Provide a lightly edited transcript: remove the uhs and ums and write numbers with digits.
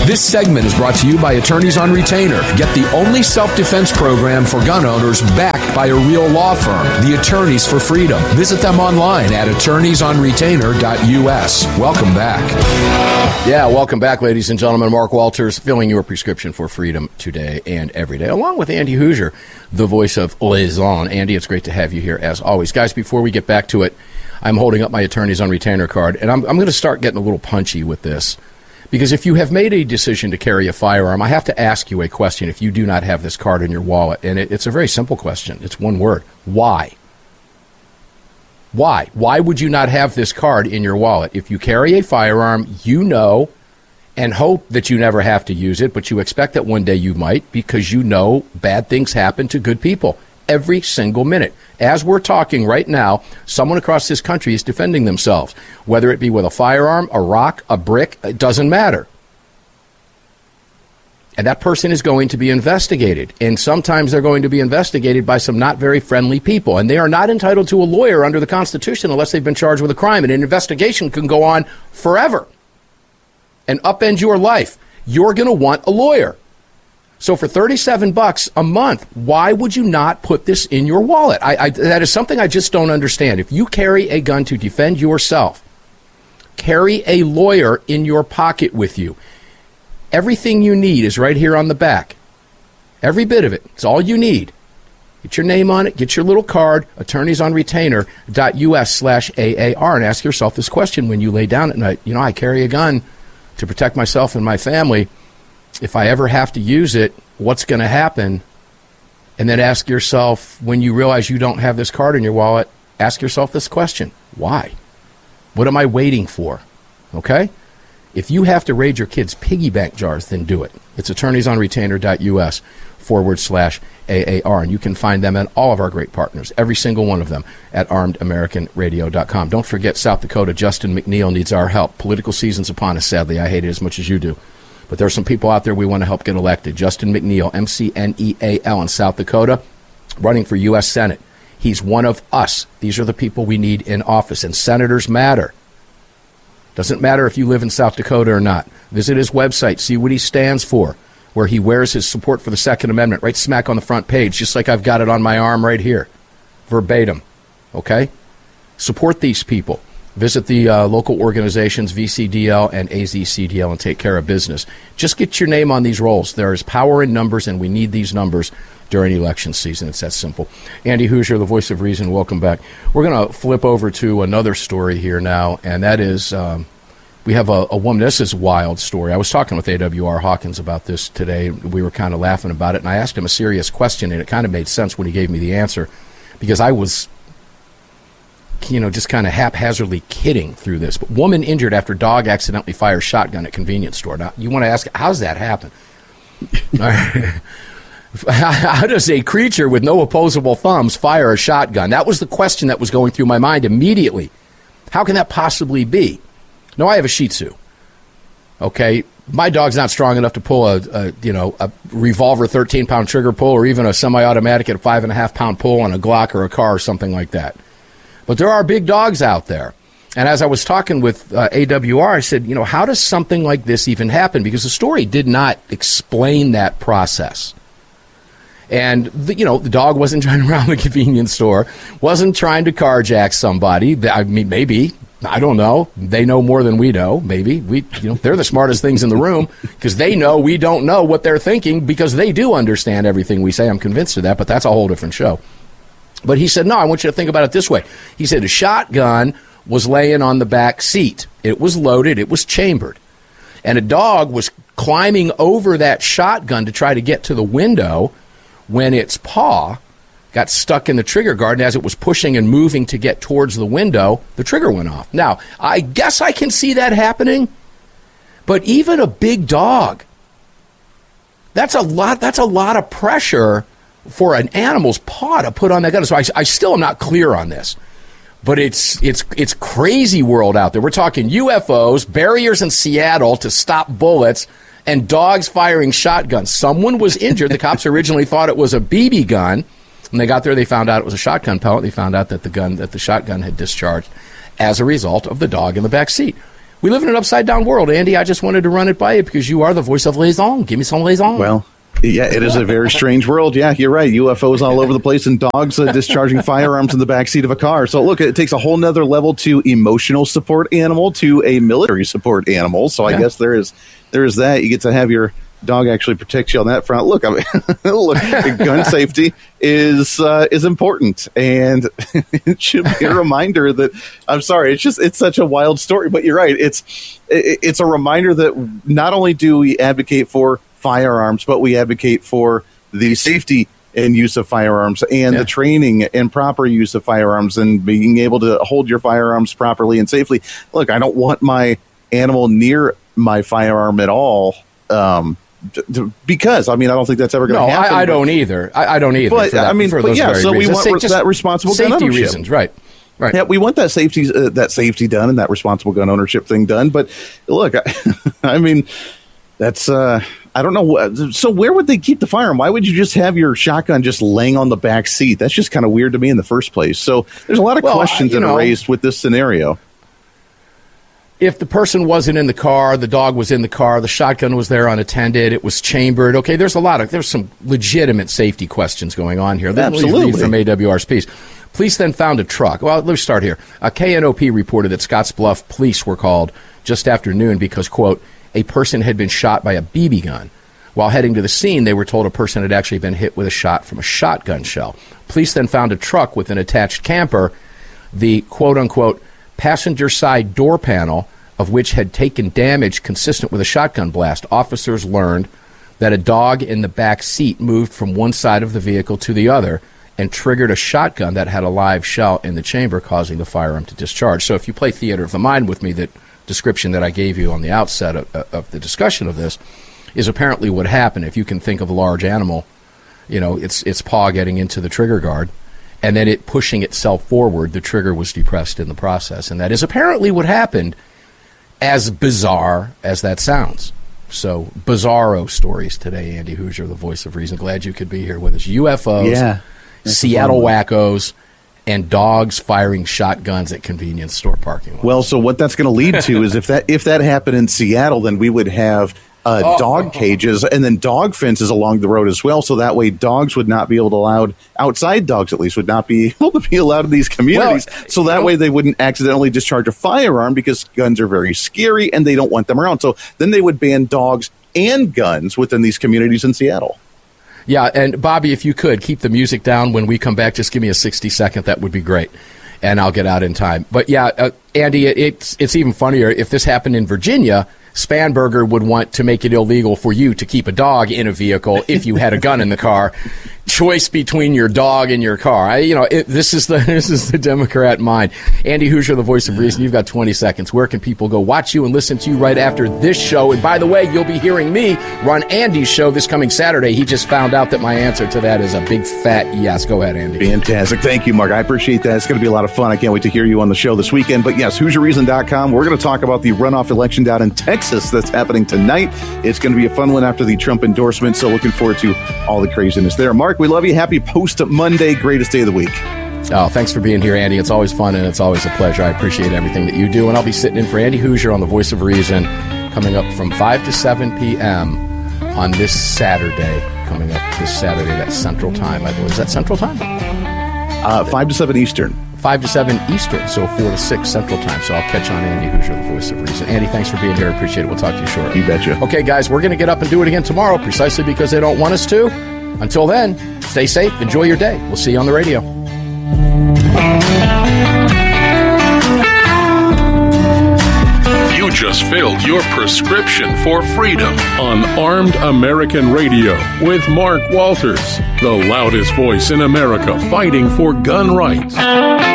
This segment is brought to you by Attorneys on Retainer. Get the only self-defense program for gun owners backed by a real law firm, the Attorneys for Freedom. Visit them online at attorneysonretainer.us. Welcome back. Yeah, welcome back, ladies and gentlemen. Mark Walters, filling your prescription for freedom today and every day, along with Andy Hoosier, the voice of Liaison. Andy, it's great to have you here as always. Guys, before we get back to it, I'm holding up my Attorneys on Retainer card, and I'm going to start getting a little punchy with this. Because if you have made a decision to carry a firearm, I have to ask you a question if you do not have this card in your wallet. And it's a very simple question. It's one word. Why? Why? Why would you not have this card in your wallet? If you carry a firearm, you know and hope that you never have to use it, but you expect that one day you might because you know bad things happen to good people every single minute. As we're talking right now, someone across this country is defending themselves, whether it be with a firearm, a rock, a brick, it doesn't matter. And that person is going to be investigated. And sometimes they're going to be investigated by some not very friendly people. And they are not entitled to a lawyer under the Constitution unless they've been charged with a crime. And an investigation can go on forever and upend your life. You're going to want a lawyer. So for $37 a month, why would you not put this in your wallet? That is something I just don't understand. If you carry a gun to defend yourself, carry a lawyer in your pocket with you. Everything you need is right here on the back. Every bit of it. It's all you need. Get your name on it. Get your little card, attorneysonretainer.us/AAR, and ask yourself this question when you lay down at night. You know, I carry a gun to protect myself and my family. If I ever have to use it, what's going to happen? And then ask yourself, when you realize you don't have this card in your wallet, ask yourself this question. Why? What am I waiting for? Okay? If you have to raid your kids' piggy bank jars, then do it. It's attorneysonretainer.us/AAR. And you can find them and all of our great partners, every single one of them, at armedamericanradio.com. Don't forget, South Dakota, Justin McNeil needs our help. Political season's upon us, sadly. I hate it as much as you do. But there are some people out there we want to help get elected. Justin McNeil, McNeal in South Dakota, running for U.S. Senate. He's one of us. These are the people we need in office. And senators matter. Doesn't matter if you live in South Dakota or not. Visit his website. See what he stands for, where he wears his support for the Second Amendment right smack on the front page, just like I've got it on my arm right here, verbatim. Okay? Support these people. Visit the local organizations, VCDL and AZCDL, and take care of business. Just get your name on these rolls. There is power in numbers, and we need these numbers during election season. It's that simple. Andy Hoosier, the voice of reason, welcome back. We're going to flip over to another story here now, and that is we have a woman. This is a wild story. I was talking with A.W.R. Hawkins about this today. We were kind of laughing about it, and I asked him a serious question, and it kind of made sense when he gave me the answer, because I was just kind of haphazardly kidding through this. But woman injured after dog accidentally fires shotgun at convenience store. Now, you want to ask, how's that happen? How does a creature with no opposable thumbs fire a shotgun? That was the question that was going through my mind immediately. How can that possibly be? No, I have a Shih Tzu. Okay, my dog's not strong enough to pull a revolver 13-pound trigger pull, or even a semi-automatic at a 5.5-pound pull on a Glock or a car or something like that. But there are big dogs out there. And as I was talking with AWR, I said, how does something like this even happen? Because the story did not explain that process. And, the dog wasn't trying to rob a convenience store, wasn't trying to carjack somebody. I mean, maybe. I don't know. They know more than we know. Maybe. They're the smartest things in the room because they know we don't know what they're thinking because they do understand everything we say. I'm convinced of that, but that's a whole different show. But he said, no, I want you to think about it this way. He said a shotgun was laying on the back seat. It was loaded. It was chambered. And a dog was climbing over that shotgun to try to get to the window when its paw got stuck in the trigger guard. And as it was pushing and moving to get towards the window, the trigger went off. Now, I guess I can see that happening. But even a big dog, that's a lot of pressure for an animal's paw to put on that gun. So I still am not clear on this. But it's crazy world out there. We're talking UFOs, barriers in Seattle to stop bullets, and dogs firing shotguns. Someone was injured. The cops originally thought it was a BB gun. When they got there, they found out it was a shotgun pellet. They found out that the shotgun had discharged as a result of the dog in the back seat. We live in an upside-down world, Andy. I just wanted to run it by you because you are the voice of raison. Give me some raison. Well, yeah, it is a very strange world. Yeah, you're right. UFOs all over the place and dogs discharging firearms in the backseat of a car. So, look, it takes a whole nother level to emotional support animal to a military support animal. So I guess there is that. You get to have your dog actually protect you on that front. Look, I mean, look, gun safety is important, and it should be a reminder that, I'm sorry, it's such a wild story, but you're right. It's a reminder that not only do we advocate for firearms, but we advocate for the safety and use of firearms and the training and proper use of firearms and being able to hold your firearms properly and safely. Look, I don't want my animal near my firearm at all. Because I don't think that's ever going to happen. I don't either. I don't either. But so we want that responsible gun ownership. Safety reasons, right? Yeah, we want that safety done and that responsible gun ownership thing done. But look, that's I don't know. So where would they keep the firearm? Why would you just have your shotgun just laying on the back seat? That's just kind of weird to me in the first place. So there's a lot of questions that are raised with this scenario. If the person wasn't in the car, the dog was in the car, the shotgun was there unattended, it was chambered. Okay, there's some legitimate safety questions going on here. Absolutely. From AWR's piece. Police then found a truck. Well, let's start here. KNOP reported that Scottsbluff police were called just after noon because, quote, a person had been shot by a BB gun. While heading to the scene, they were told a person had actually been hit with a shot from a shotgun shell. Police then found a truck with an attached camper, the quote-unquote passenger side door panel of which had taken damage consistent with a shotgun blast. Officers learned that a dog in the back seat moved from one side of the vehicle to the other and triggered a shotgun that had a live shell in the chamber, causing the firearm to discharge. So if you play theater of the mind with me, that description that I gave you on the outset of the discussion of this is apparently what happened. If you can think of a large animal, its paw getting into the trigger guard, and then it pushing itself forward, the trigger was depressed in the process. And that is apparently what happened, as bizarre as that sounds. So, bizarro stories today, Andy Hoosier, the voice of reason. Glad you could be here with us. UFOs, Seattle wackos, and dogs firing shotguns at convenience store parking lots. Well, so what that's going to lead to is if that happened in Seattle, then we would have dog cages and then dog fences along the road as well. So that way dogs would not be able to allowed, outside dogs at least, would not be able to be allowed in these communities. Well, so that way they wouldn't accidentally discharge a firearm because guns are very scary and they don't want them around. So then they would ban dogs and guns within these communities in Seattle. Yeah, and Bobby, if you could, keep the music down when we come back. Just give me a 60-second. That would be great. And I'll get out in time. But yeah, Andy, it's even funnier. If this happened in Virginia, Spanberger would want to make it illegal for you to keep a dog in a vehicle if you had a gun in the car. Choice between your dog and your car. This is the Democrat mind. Andy Hoosier, the voice of reason. You've got 20 seconds. Where can people go watch you and listen to you right after this show? And by the way, you'll be hearing me run Andy's show this coming Saturday. He just found out that my answer to that is a big fat yes. Go ahead, Andy. Fantastic. Thank you, Mark. I appreciate that. It's going to be a lot of fun. I can't wait to hear you on the show this weekend. But yes, HoosierReason.com. We're going to talk about the runoff election down in Texas that's happening tonight. It's going to be a fun one after the Trump endorsement. So looking forward to all the craziness there. Mark, we love you. Happy post-Monday. Greatest day of the week. Oh, thanks for being here, Andy. It's always fun and it's always a pleasure. I appreciate everything that you do. And I'll be sitting in for Andy Hoosier on the Voice of Reason coming up from 5 to 7 p.m. on this Saturday. Coming up this Saturday, that's Central Time, I believe. Is that Central Time? 5 to 7 Eastern. 5 to 7 Eastern, so 4 to 6 Central Time. So I'll catch on Andy Hoosier, the Voice of Reason. Andy, thanks for being here. I appreciate it. We'll talk to you shortly. You betcha. Okay, guys, we're going to get up and do it again tomorrow precisely because they don't want us to. Until then, stay safe. Enjoy your day. We'll see you on the radio. You just filled your prescription for freedom on Armed American Radio with Mark Walters, the loudest voice in America fighting for gun rights.